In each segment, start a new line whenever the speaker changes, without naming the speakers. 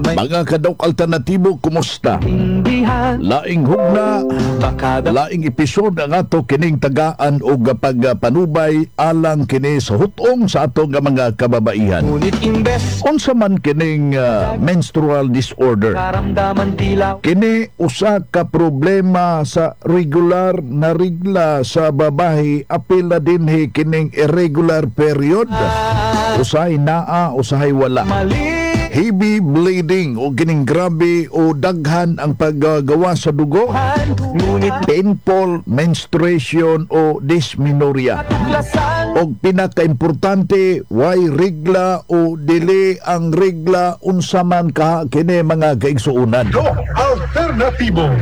Mga kadok alternatibo, kumusta? Laing hugna, laing episode ang ato kining tagaan o pagpanubay alang kini sa hutong sa ato nga mga kababaihan. Unsa man kining menstrual disorder? Kini usa ka problema sa regular na regla sa babae, apil na dinhi kining irregular period. Usahay naa, usahay wala. Heavy bleeding o kining grabe o daghan ang paggagawa sa dugo, painful menstruation o dysmenorrhea. O pinaka-importante, why regla o dili ang regla unsa man ka kini mga kaigsuunan.
Alternatibo.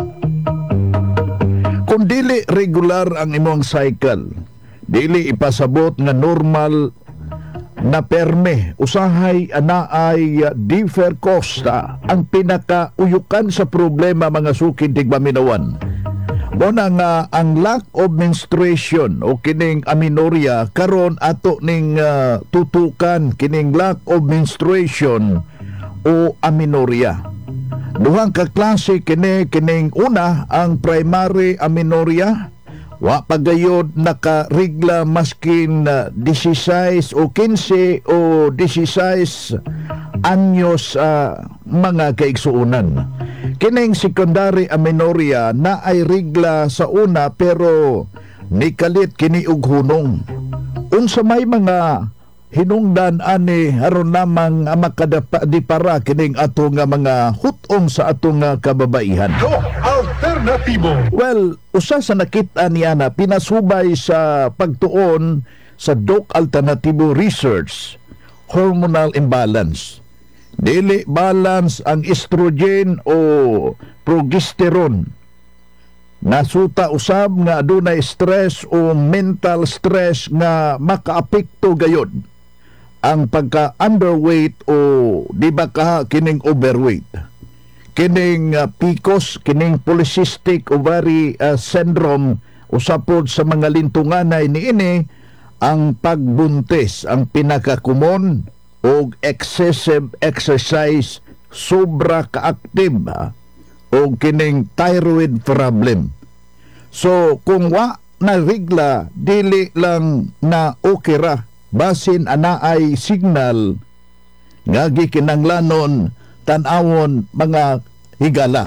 Kung dili regular ang imong cycle, dili ipasabot nga normal na perme, usahay anaay differ costa ang pinakauyukan sa problema mga sukid tigmaminawan. Muna nga ang lack of menstruation o kining amenorrhea karon ato ning tutukan kining lack of menstruation o amenorrhea. Duhang ka klase kining una ang primary amenorrhea. Wa pagayod nakarigla maskin 16 o 15 o 16 anyos mga kaigsuunan. Kining secondary amenorrhea na ay rigla sa una pero nikalit kini og hunong. Unsa may mga hinungdan ani aron lamang makadipara kining ato nga mga hutong sa ato nga kababaihan.
Alternatibo.
Well, usa sa nakita niya na pinasubay sa pagtuon sa Doc Alternatibo Research, hormonal imbalance. Dili balance ang estrogen o progesterone. Nasuta usab nga adunay stress o mental stress nga makaapekto gayod ang pagka-underweight o di ba ka kining overweight. Kining PCOS, kining polycystic ovary syndrome, usapod sa mga lintunganay niini ang pagbuntis, ang pinakakumon o excessive exercise, sobra ka-active o kining thyroid problem. So kung wa na regla, dili lang na okay ra, basin ana ay signal nga gikinanglanon tan-awon mga higala.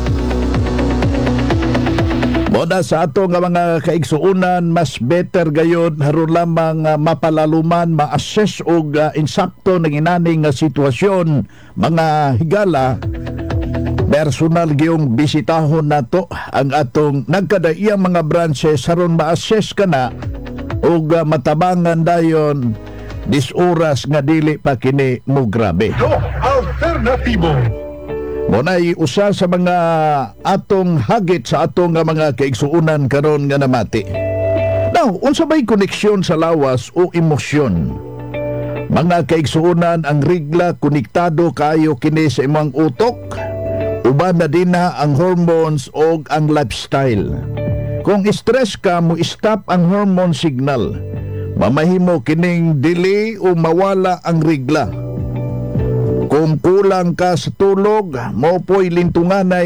Moda sa ato nga mga kaigsuunan, mas better gayud haron lamang mapalaluman, ma-assess og insakto ng inaning sitwasyon mga higala. Personal giyong bisitahon nato ang atong nagkadaiyang mga branches haron ma-assess kana og matabangan dayon dis-oras nga dili pa kini mo grabe.
Alternatibo.
Muna'y usa sa mga atong hagit sa atong mga kaigsuunan karon nga namati. Now, unsa bay koneksyon sa lawas o emosyon? Mga kaigsuunan, ang regla konektado kayo kini sa imong utok, uban na din na ang hormones o ang lifestyle. Kung stress ka, mo stop ang hormone signal. Mamahimo kining dili o mawala ang regla. Kung kulang ka sa tulog, mo po'y lintunganay